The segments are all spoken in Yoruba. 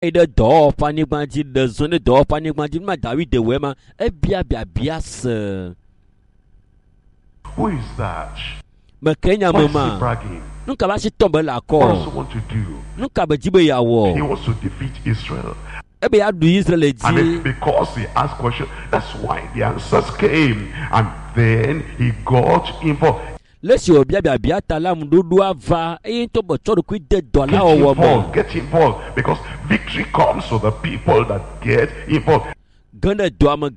the door panic manji the zone door panic manji ma David de wema bia sir. Who is that? Makenya Why is he mama. bragging? Nunca ba si tombe la What does ko. he want to do? Nunca ba jibe ya wo. He wants to defeat Israel. Ebe ya du Israel And ji. it's because he asked questions, that's why the answers came. And then he got involved. Let's you bia talam dudu ava e to bo chodo ku de dollar owo mo. Get involved. Because victory comes to the people that get involved. Ganda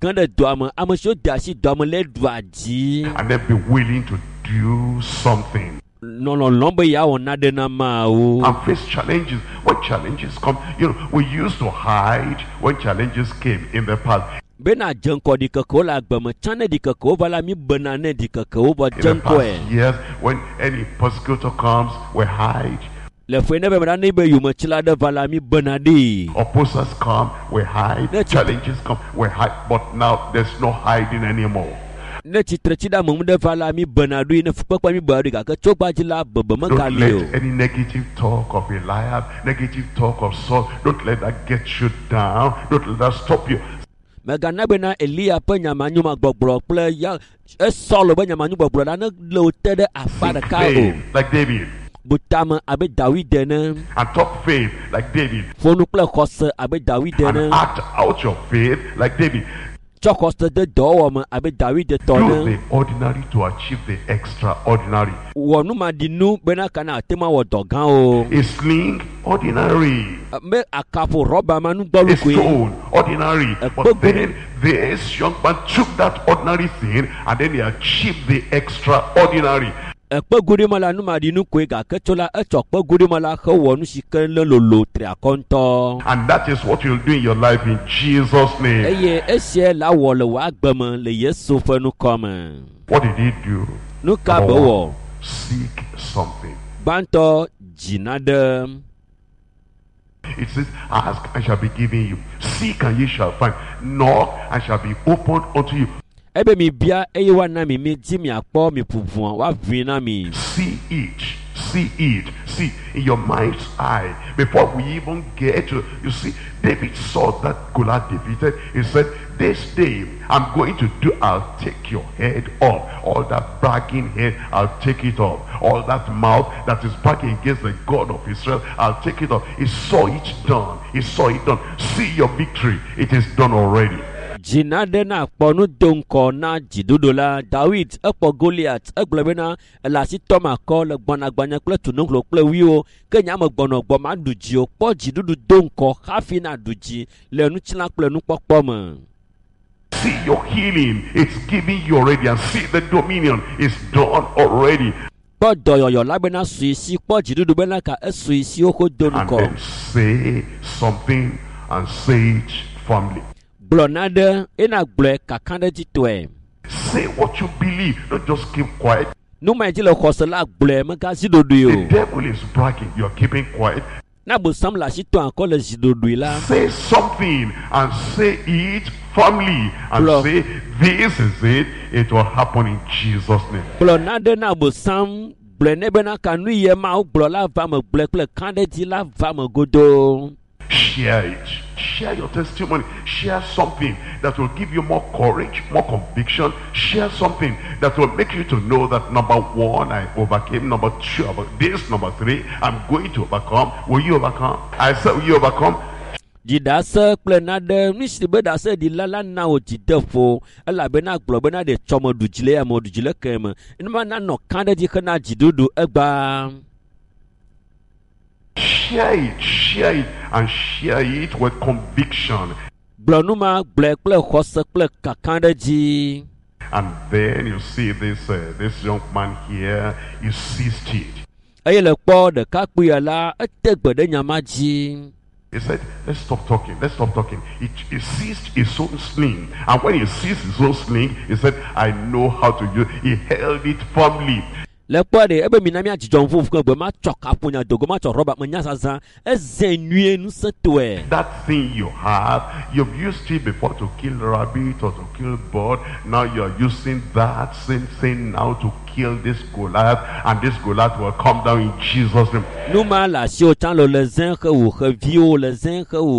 doama amasho dashi doama le duaji. And then be willing to do something. No lombo ya ona de na ma o. And face challenges. When challenges come, we used to hide when challenges came in the past. Bena janko di kako la gbama chane di kako vala mi banane di kako ba In the janko past years, when any persecutor comes, we hide. le fwe ne be mane be yuma chila de vala mi banadi. Opposers come, we hide. Challenges come, we hide. But now there's no hiding anymore. Ne chida mum de vala mi banadu ne fukwa mi bari ka chokba jila baba Don't makalio. let any negative talk of Eliab, negative talk of Saul, don't let that get you down. Don't let that stop you. Mega na be na Elia pe nyama nyuma gbogbro ple ya Saul be nyama nyuma gbogbro na lo tede afada ka o. Faith like David. Butama abe David dene. And talk faith like David. Fonu ple khose abe David dene. And act out your faith like David. Chokoste de dowo abe David de Do tone. the ordinary to achieve the extraordinary. Wonu ma dinu bena kana tema wo dogan o. A sling, ordinary. Me akapo roba manu A gbolu kwe. stone, ordinary. But then this young man took that ordinary thing and then he achieved the extraordinary. Ekpe gudi mala nu ma dinu kwe ga kechola echokpe gudi mala he wonu shike le lolo tri akonto. And that is what you'll do in your life in Jesus' name. Eye esie la wo le wa gbeme le Yesu fe nu kome. What did he do? Nu ka Number be one, wo. seek something. Banto jinade. It says, ask and shall be given you. Seek and ye shall find. Knock and shall be opened unto you. Ebe mi bia eye wa na mi ji mi akpo mi pupuan wa vina mi. See it. See it. See in your mind's eye. Before we even get to, you see, David saw that Goliath defeated. He said, this day I'm going to do, I'll take your head off. All that bragging head, I'll take it off. All that mouth that is bragging against the God of Israel, I'll take it off. He saw it done. He saw it done. See your victory. It is done already. Jinade na ponu donko na jidudola David ekpo Goliath egblemena la si toma ko le gbona gbanya kple tunuklo kple wiwo kenya me gbono gbo ma duji o po jidudu donko hafi na duji le nu chila kple nu pokpo me. See your healing. It's giving you already. And see the dominion is done already. Po doyoyo labena suisi po jidudu bena ka suisi oko And donko. then say something and say it firmly. Blonade ina gle kakande jitwe. Say what you believe. Don't just keep quiet. Nu ma jile khosela gle me ka zidodu yo. The devil is bragging. You're keeping quiet. Na bo sam la shito anko le zidodu la. Say something and say it firmly. And say, this is it. It will happen in Jesus' name. Blonade na bo sam gle nebe na kanu ye ma o glo la va me gle kple kande ji la va me godo. Share it. Share your testimony. Share something that will give you more courage, more conviction. Share something that will make you to know that number one, I overcame. Number two, this. Number three, I'm going to overcome. Will you overcome? I said, will you overcome? Jidase kple nade nisibe dase di lala na o jidefo ela bena glo bena de chomo dujile ya mo dujile keme inma na no kande ji kana jidudu egba. Share it, and share it with conviction. Blonuma ble kple khose kple kakande ji. And then you see this young man here, he seized it. Eye le kpo de kakpu la etegbe de nyama ji. He said, let's stop talking. He seized his own sling. And when he seized his own sling, he said, I know how to use it. He held it firmly. Le kpo de ebe minami ajijon fu fu gbe ma choka punya dogo ma cho roba manya sasa ezenue nu setwe. That thing you have, you've used it before to kill rabbit or to kill bird. Now you're using that same thing now to kill this Goliath. And this Goliath will come down in Jesus' name. Numa la si o chan lo le zen he u he vi o le zen he u